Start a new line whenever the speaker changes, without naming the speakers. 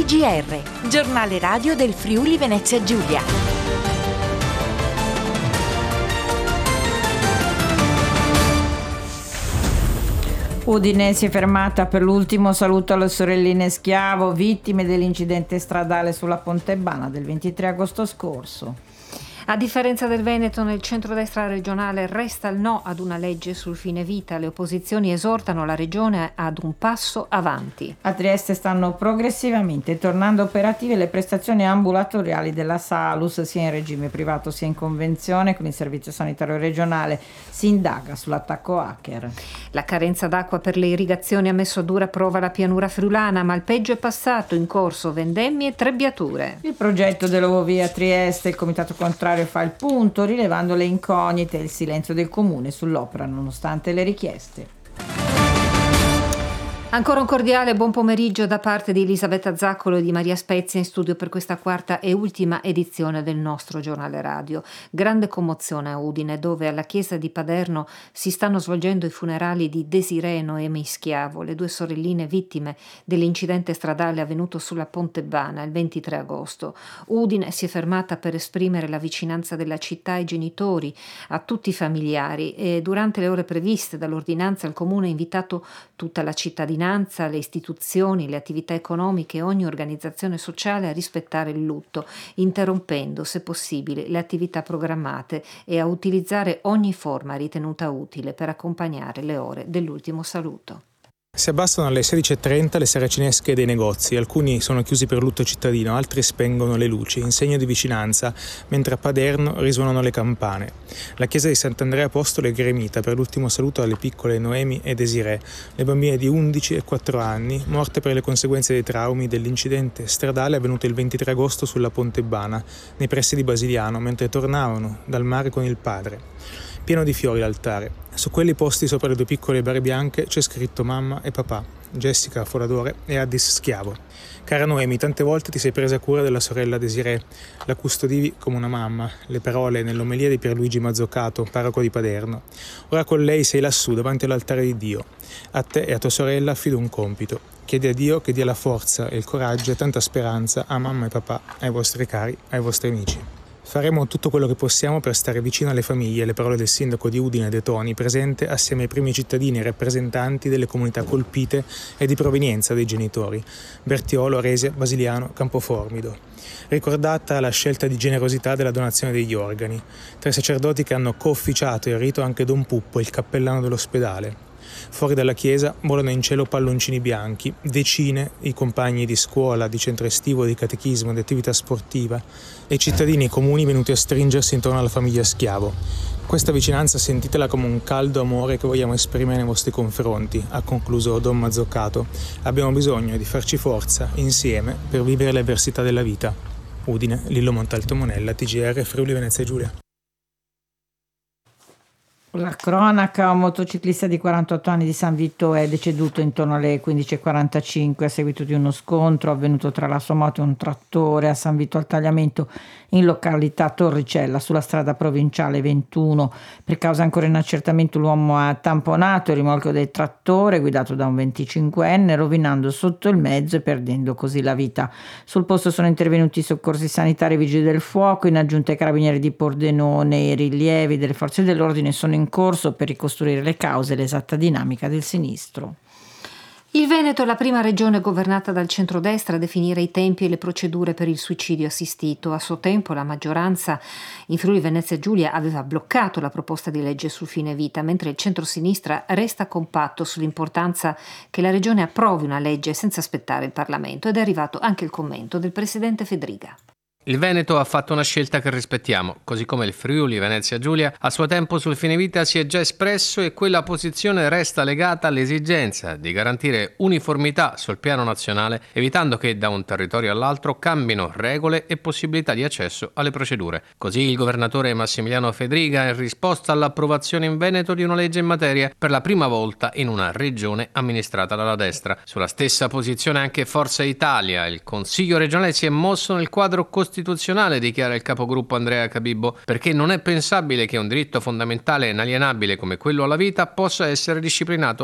TGR, giornale radio del Friuli Venezia Giulia.
Udine si è fermata per l'ultimo saluto alle sorelline Schiavo, vittime dell'incidente stradale sulla Pontebana del 23 agosto scorso.
A differenza del Veneto, nel centrodestra regionale resta il no ad una legge sul fine vita. Le opposizioni esortano la regione ad un passo avanti.
A Trieste stanno progressivamente tornando operative le prestazioni ambulatoriali della Salus, sia in regime privato sia in convenzione con il Servizio Sanitario Regionale. Si indaga sull'attacco hacker.
La carenza d'acqua per le irrigazioni ha messo a dura prova la pianura friulana, ma il peggio è passato, in corso vendemmie e trebbiature.
Il progetto dell'Ovovia Trieste, il comitato contrario fa il punto, rilevando le incognite e il silenzio del comune sull'opera nonostante le richieste.
Ancora un cordiale buon pomeriggio da parte di Elisabetta Zaccolo e di Maria Spezia in studio per questa quarta e ultima edizione del nostro giornale radio. Grande commozione a Udine, dove alla chiesa di Paderno si stanno svolgendo i funerali di Desirée e Noemi Schiavo, le due sorelline vittime dell'incidente stradale avvenuto sulla Pontebana il 23 agosto. Udine si è fermata per esprimere la vicinanza della città ai genitori, a tutti i familiari, e durante le ore previste dall'ordinanza il comune ha invitato tutta la cittadinanza, le istituzioni, le attività economiche e ogni organizzazione sociale a rispettare il lutto, interrompendo, se possibile, le attività programmate e a utilizzare ogni forma ritenuta utile per accompagnare le ore dell'ultimo saluto.
Si abbassano alle 16:30 le saracinesche dei negozi, alcuni sono chiusi per lutto cittadino, altri spengono le luci in segno di vicinanza, mentre a Paderno risuonano le campane. La chiesa di Sant'Andrea Apostolo è gremita per l'ultimo saluto alle piccole Noemi e Desirée, le bambine di 11 e 4 anni, morte per le conseguenze dei traumi dell'incidente stradale avvenuto il 23 agosto sulla Pontebana, nei pressi di Basiliano, mentre tornavano dal mare con il padre. Pieno di fiori l'altare. Su quelli posti sopra le due piccole bare bianche c'è scritto mamma e papà, Jessica Foradore e Addis Schiavo. Cara Noemi, tante volte ti sei presa cura della sorella Desirée, la custodivi come una mamma, le parole nell'omelia di Pierluigi Mazzoccato, parroco di Paderno. Ora con lei sei lassù davanti all'altare di Dio. A te e a tua sorella affido un compito. Chiedi a Dio che dia la forza e il coraggio e tanta speranza a mamma e papà, ai vostri cari, ai vostri amici. Faremo tutto quello che possiamo per stare vicino alle famiglie, le parole del sindaco di Udine De Toni, presente assieme ai primi cittadini e rappresentanti delle comunità colpite e di provenienza dei genitori, Bertiolo, Resia, Basiliano, Campoformido. Ricordata la scelta di generosità della donazione degli organi, tra i sacerdoti che hanno co-officiato il rito anche Don Puppo, il cappellano dell'ospedale. Fuori dalla chiesa volano in cielo palloncini bianchi, decine i compagni di scuola, di centro estivo, di catechismo, di attività sportiva e cittadini comuni venuti a stringersi intorno alla famiglia Schiavo. Questa vicinanza sentitela come un caldo amore che vogliamo esprimere nei vostri confronti, ha concluso Don Mazzoccato. Abbiamo bisogno di farci forza insieme per vivere le avversità della vita. Udine, Lillo Montalto Monella, TGR, Friuli Venezia Giulia.
La cronaca: un motociclista di 48 anni di San Vito è deceduto intorno alle 15:45 a seguito di uno scontro avvenuto tra la sua moto e un trattore a San Vito al Tagliamento, in località Torricella, sulla strada provinciale 21. Per causa ancora in accertamento, l'uomo ha tamponato il rimorchio del trattore guidato da un 25enne, rovinando sotto il mezzo e perdendo così la vita. Sul posto sono intervenuti i soccorsi sanitari e vigili del fuoco, in aggiunta ai carabinieri di Pordenone. I rilievi delle forze dell'ordine sono in corso per ricostruire le cause e l'esatta dinamica del sinistro.
Il Veneto è la prima regione governata dal centrodestra a definire i tempi e le procedure per il suicidio assistito. A suo tempo la maggioranza in Friuli Venezia Giulia aveva bloccato la proposta di legge sul fine vita, mentre il centrosinistra resta compatto sull'importanza che la regione approvi una legge senza aspettare il Parlamento, ed è arrivato anche il commento del presidente Fedriga.
Il Veneto ha fatto una scelta che rispettiamo, così come il Friuli Venezia Giulia a suo tempo sul fine vita si è già espresso, e quella posizione resta legata all'esigenza di garantire uniformità sul piano nazionale, evitando che da un territorio all'altro cambino regole e possibilità di accesso alle procedure. Così il governatore Massimiliano Fedriga, in risposta all'approvazione in Veneto di una legge in materia per la prima volta in una regione amministrata dalla destra. Sulla stessa posizione anche Forza Italia. Il Consiglio regionale si è mosso nel quadro costituzionale, dichiara il capogruppo Andrea Cabibbo, perché non è pensabile che un diritto fondamentale e inalienabile come quello alla vita possa essere disciplinato